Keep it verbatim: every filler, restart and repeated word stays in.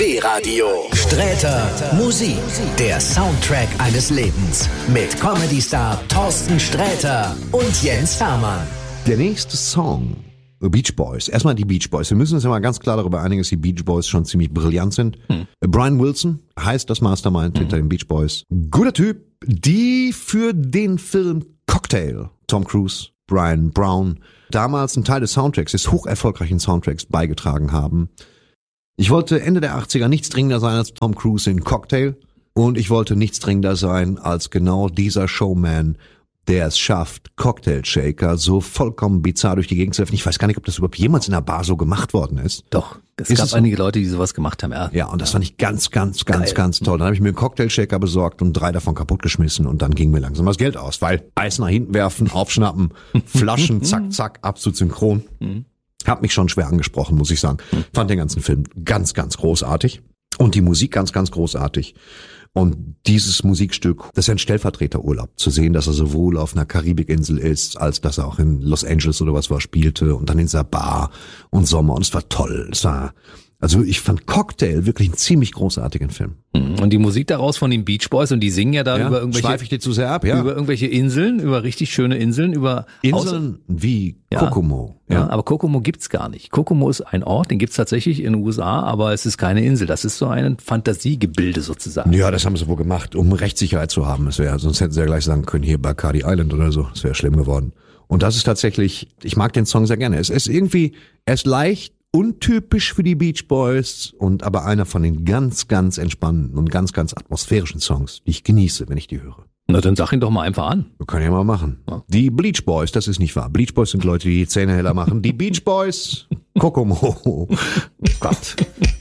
B-Radio. Sträter Musik. Der Soundtrack eines Lebens. Mit Comedy-Star Thorsten Sträter und Jens Hermann. Der nächste Song. Beach Boys. Erstmal die Beach Boys. Wir müssen uns ja mal ganz klar darüber einigen, dass die Beach Boys schon ziemlich brillant sind. Hm. Brian Wilson heißt das Mastermind hm. hinter den Beach Boys. Guter Typ. Die für den Film Cocktail, Tom Cruise, Brian Brown, damals ein Teil des Soundtracks, des hoch erfolgreichen Soundtracks beigetragen haben. Ich wollte Ende der achtziger nichts dringender sein als Tom Cruise in Cocktail. Und ich wollte nichts dringender sein als genau dieser Showman, der es schafft, Cocktail Shaker so vollkommen bizarr durch die Gegend zu werfen. Ich weiß gar nicht, ob das überhaupt jemals in einer Bar so gemacht worden ist. Doch, es ist gab es einige Leute, die sowas gemacht haben. Ja, ja und das ja. fand ich ganz, ganz, ganz, Geil. ganz toll. Dann habe ich mir einen Cocktail Shaker besorgt und drei davon kaputtgeschmissen und dann ging mir langsam das Geld aus, weil Eis nach hinten werfen, aufschnappen, Flaschen, zack, zack, absolut synchron. Hat mich schon schwer angesprochen, muss ich sagen. Fand den ganzen Film ganz, ganz großartig und die Musik ganz, ganz großartig. Und dieses Musikstück, das ist ein Stellvertreterurlaub, zu sehen, dass er sowohl auf einer Karibikinsel ist, als dass er auch in Los Angeles oder was war spielte und dann in dieser Bar und Sommer. Und es war toll. Es war, also ich fand Cocktail wirklich einen ziemlich großartigen Film. Und die Musik daraus von den Beach Boys, und die singen ja da ja, über irgendwelche, schweife ich dir zu sehr ab, ja. über irgendwelche Inseln, über richtig schöne Inseln, über Inseln wie Kokomo. Ja, Ja, ja, aber Kokomo gibt's gar nicht. Kokomo ist ein Ort, den gibt's tatsächlich in den U S A, aber es ist keine Insel. Das ist so ein Fantasiegebilde sozusagen. Ja, das haben sie wohl gemacht, um Rechtssicherheit zu haben. Es wäre, sonst hätten sie ja gleich sagen können, hier Bacardi Island oder so. Das wäre schlimm geworden. Und das ist tatsächlich, ich mag den Song sehr gerne. Es ist irgendwie, er ist leicht, untypisch für die Beach Boys und aber einer von den ganz, ganz entspannten und ganz, ganz atmosphärischen Songs, die ich genieße, wenn ich die höre. Na, dann sag ihn doch mal einfach an. Wir können ja mal machen. Ja. Die Bleach Boys, das ist nicht wahr. Bleach Boys sind Leute, die die Zähne heller machen. Die Beach Boys, Kokomo. Gott.